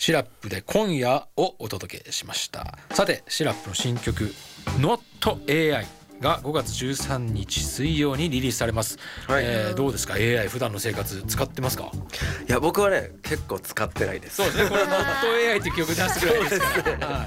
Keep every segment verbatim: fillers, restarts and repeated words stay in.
シラップで今夜をお届けしました。さてシラップの新曲 Not エーアイ がごがつじゅうさんにち水曜にリリースされます、はい。えー、どうですか エーアイ 普段の生活使ってますか？ いや僕はね結構使ってないです。 そうですね、これ Not エーアイ って曲出すぐらいですから、ね、はい。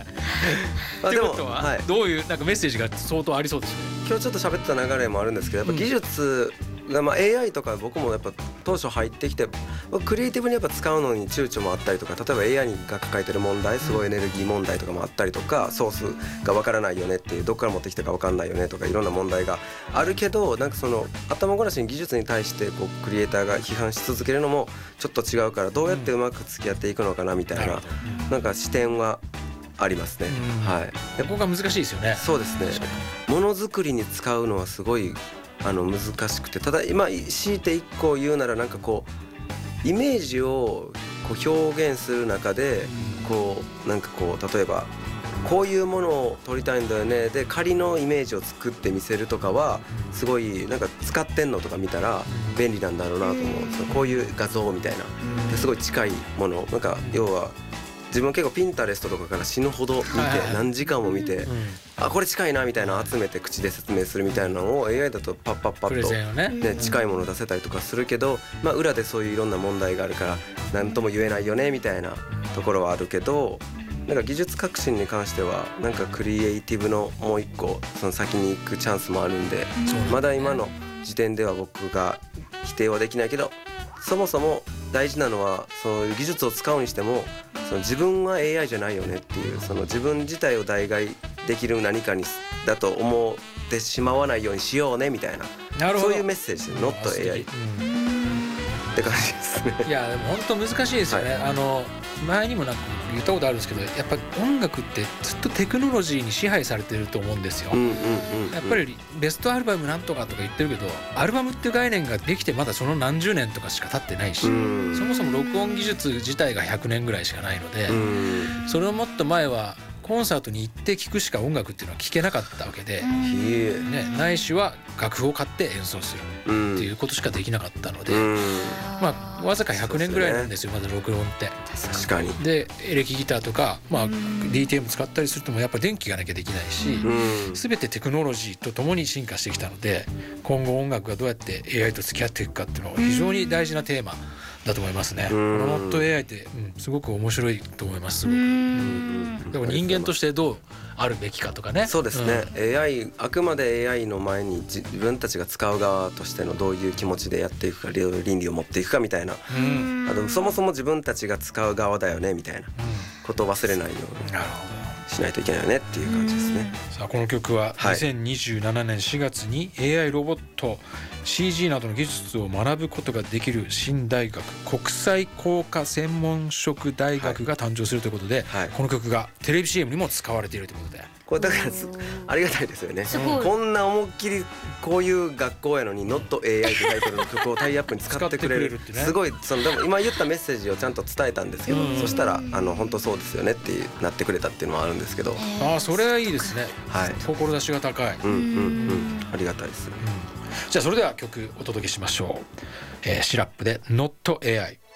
ってことは、はい、どういうなんかメッセージが相当ありそうですよね。 今日ちょっと喋った流れもあるんですけど、やっぱ技術が、まあ、エーアイ とか僕もやっぱ当初入ってきてクリエイティブにやっぱ使うのに躊躇もあったりとか、例えば エーアイ が抱えてる問題、すごいエネルギー問題とかもあったりとか、ソースが分からないよねっていう、どっから持ってきたか分かんないよねとかいろんな問題があるけど、なんかその頭ごなしに技術に対してこうクリエイターが批判し続けるのもちょっと違うから、どうやってうまく付き合っていくのかなみたいな、なんか視点はありますね、はい。 ここが難しいですよね。 そうですね。ものづくりに使うのはすごいあの難しくて、ただ今強いて一個言うなら、なんかこうイメージをこう表現する中でこうなんかこう例えばこういうものを撮りたいんだよねで仮のイメージを作ってみせるとかはすごいなんか使ってんのとか見たら便利なんだろうなと思う。そのこういう画像みたいなですごい近いもの、なんか要は自分結構ピンタレストとかから死ぬほど見て何時間も見て、あこれ近いなみたいなの集めて口で説明するみたいなのを エーアイ だとパッパッパッとね近いものを出せたりとかするけど、まあ裏でそういういろんな問題があるから何とも言えないよねみたいなところはあるけど、なんか技術革新に関してはなんかクリエイティブのもう一個その先に行くチャンスもあるんで、まだ今の時点では僕が否定はできないけど、そもそも大事なのはそういう技術を使うにしてもその自分は エーアイ じゃないよねっていう、その自分自体を代替できる何かにだと思ってしまわないようにしようねみたいな、そういうメッセージで Not エーアイ って感じですね。 いやでも本当難しいですよね、はい。あの前にもなんか言ったことあるんですけど、やっぱ音楽ってずっとテクノロジーに支配されてると思うんですよ、うんうんうんうん。やっぱりベストアルバムなんとかとか言ってるけど、アルバムっていう概念ができてまだその何十年とかしか経ってないし、そもそも録音技術自体がひゃくねんぐらいしかないので、それをもっと前はコンサートに行って聴くしか音楽っていうのは聴けなかったわけで、ね、ないしは楽譜を買って演奏するっていうことしかできなかったので、まあわずかひゃくねんぐらいなんですよ、まだ録音って。 確かに。 でエレキギターとか、まあ、ディーティーエム 使ったりするともやっぱ電気がなきゃできないし、全てテクノロジーとともに進化してきたので、今後音楽がどうやって エーアイ と付き合っていくかっていうのは非常に大事なテーマだと思いますね。この Not エーアイ って、うん、すごく面白いと思います。すごく、うん、でも人間としてどうあるべきかとかね。 そうですね、うん、エーアイ あくまで エーアイ の前に自分たちが使う側としてのどういう気持ちでやっていくか、倫理を持っていくかみたいな、うん、あとそもそも自分たちが使う側だよねみたいなことを忘れないようにしないといけないよねっていう感じですね。 さあこの曲はにせんにじゅうななねんしがつに エーアイ ロボット シージー などの技術を学ぶことができる新大学、国際工科専門職大学が誕生するということで、はい、この曲がテレビ シーエム にも使われているということで、 これだからありがたいですよね。こんな思いっきりこういう学校やのに Not エーアイ ってタイトルの曲をタイアップに使ってくれるってすごい、そのでも今言ったメッセージをちゃんと伝えたんですけど、そしたらあの本当そうですよねってなってくれたっていうのはあるんですけど、 ああそれはいいですね、 はい、 志が高い、 うんうんうん、ありがたいです、うん。 じゃあそれでは曲お届けしましょう、えー、シラップで Not エーアイ。